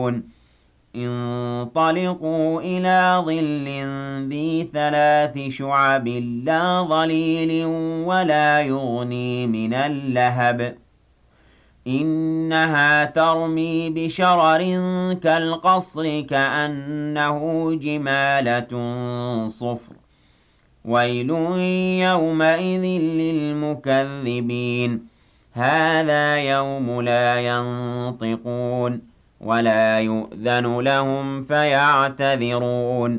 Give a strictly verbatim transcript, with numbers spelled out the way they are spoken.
يعملون انطلقوا إلى ظل ذي ثلاث شعب لا ظليل ولا يغني من اللهب إنها ترمي بشرر كالقصر كأنه جمالة صفر ويل يومئذ للمكذبين هذا يوم لا ينطقون ولا يؤذن لهم فيعتذرون